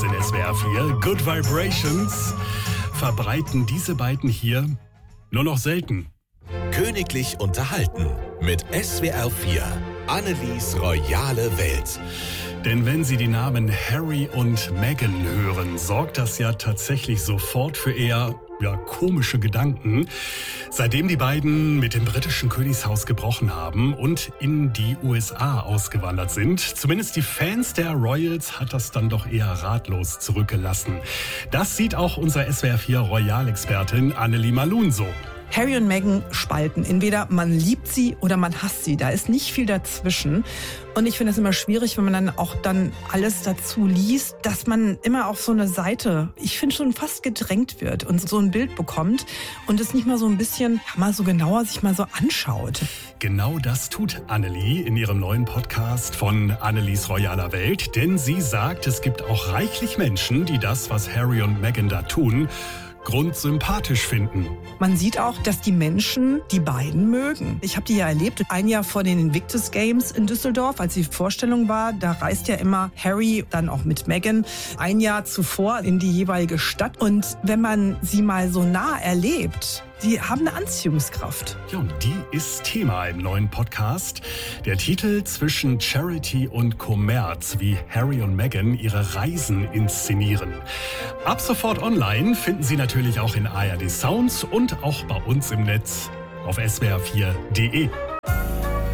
in SWR 4. Good Vibrations verbreiten diese beiden hier nur noch selten. Königlich unterhalten mit SWR 4. Annelies royale Welt. Denn wenn Sie die Namen Harry und Meghan hören, sorgt das ja tatsächlich sofort für eher komische Gedanken. Seitdem die beiden mit dem britischen Königshaus gebrochen haben und in die USA ausgewandert sind, zumindest die Fans der Royals hat das dann doch eher ratlos zurückgelassen. Das sieht auch unsere SWR 4 Royal-Expertin Annelie Malun so. Harry und Meghan spalten. Entweder man liebt sie oder man hasst sie. Da ist nicht viel dazwischen. Und ich finde es immer schwierig, wenn man dann auch alles dazu liest, dass man immer auf so eine Seite, ich finde schon fast gedrängt wird und so ein Bild bekommt und es nicht mal so ein bisschen, mal so genauer sich mal so anschaut. Genau das tut Annelie in ihrem neuen Podcast von Annelies royaler Welt. Denn sie sagt, es gibt auch reichlich Menschen, die das, was Harry und Meghan da tun, grundsympathisch finden. Man sieht auch, dass die Menschen die beiden mögen. Ich habe die ja erlebt, ein Jahr vor den Invictus Games in Düsseldorf, als die Vorstellung war, da reist ja immer Harry, dann auch mit Meghan, ein Jahr zuvor in die jeweilige Stadt. Und wenn man sie mal so nah erlebt, die haben eine Anziehungskraft. Ja, und die ist Thema im neuen Podcast. Der Titel Zwischen Charity und Kommerz, wie Harry und Meghan ihre Reisen inszenieren. Ab sofort online finden Sie natürlich auch in ARD Sounds und auch bei uns im Netz auf swr4.de.